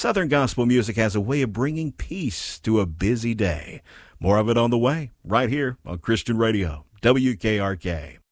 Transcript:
Southern gospel music has a way of bringing peace to a busy day. More of it on the way, right here on Christian Radio, WKRK.